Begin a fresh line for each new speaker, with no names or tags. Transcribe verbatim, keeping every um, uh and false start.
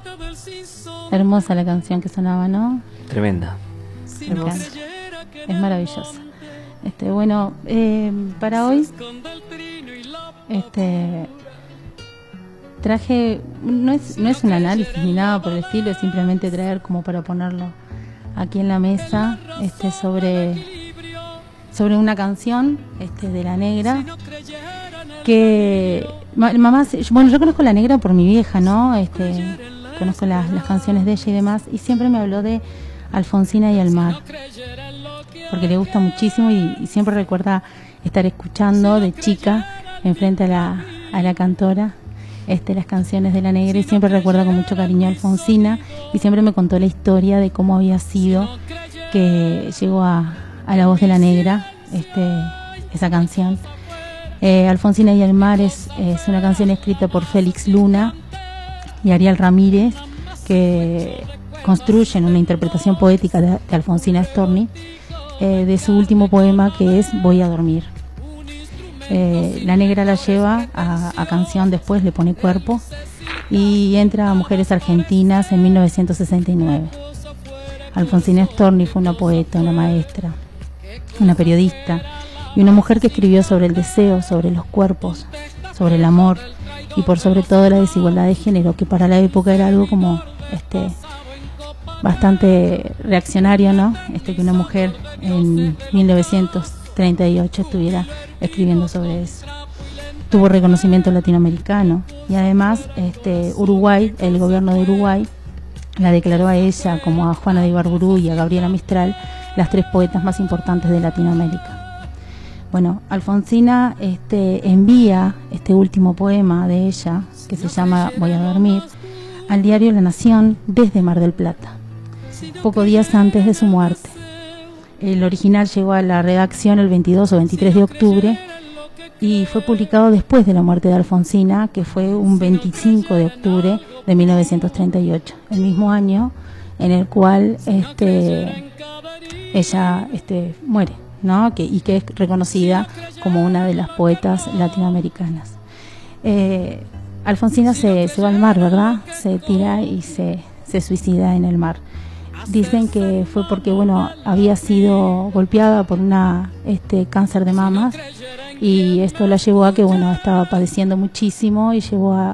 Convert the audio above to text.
Hermosa la canción que sonaba, ¿no?
Tremenda.
Me encanta. Es maravillosa. Este, bueno, eh, para hoy este, traje, no es, no es un análisis ni nada por el estilo, es simplemente traer como para ponerlo aquí en la mesa, este, sobre, sobre una canción este, de La Negra, que mamá, bueno, yo conozco La Negra por mi vieja, ¿no? Este, conozco las, las canciones de ella y demás, y siempre me habló de Alfonsina y el mar, porque le gusta muchísimo y, y siempre recuerda estar escuchando de chica enfrente a la, a la cantora este, las canciones de La Negra, y siempre recuerda con mucho cariño a Alfonsina, y siempre me contó la historia de cómo había sido que llegó a, a la voz de La Negra este, esa canción. eh, Alfonsina y el mar es, es una canción escrita por Félix Luna y Ariel Ramírez, que construyen una interpretación poética de, de Alfonsina Storni eh, de su último poema, que es Voy a dormir. Eh, La Negra la lleva a, a canción, después le pone cuerpo y entra a Mujeres Argentinas en mil novecientos sesenta y nueve. Alfonsina Storni fue una poeta, una maestra, una periodista y una mujer que escribió sobre el deseo, sobre los cuerpos, sobre el amor y por sobre todo la desigualdad de género, que para la época era algo como este bastante reaccionario, ¿no? Este, que una mujer en mil novecientos treinta y ocho estuviera escribiendo sobre eso. Tuvo reconocimiento latinoamericano y además este, Uruguay, el gobierno de Uruguay, la declaró a ella, como a Juana de Ibarburu y a Gabriela Mistral, las tres poetas más importantes de Latinoamérica. Bueno, Alfonsina este, envía este último poema de ella, que se llama Voy a dormir, al diario La Nación desde Mar del Plata, pocos días antes de su muerte. El original llegó a la redacción el veintidós o veintitrés de octubre y fue publicado después de la muerte de Alfonsina, que fue un veinticinco de octubre de mil novecientos treinta y ocho, el mismo año en el cual este, ella este, muere, ¿no? Que, y que es reconocida como una de las poetas latinoamericanas. Eh, Alfonsina se, se va al mar, ¿verdad? Se tira y se, se suicida en el mar. Dicen que fue porque, bueno, había sido golpeada por una este cáncer de mamas y esto la llevó a que, bueno, estaba padeciendo muchísimo y llevó a,